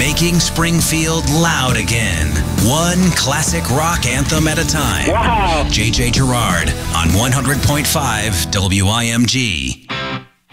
making Springfield loud again. One classic rock anthem at a time. Wow. JJ Girard on 100.5 WIMG.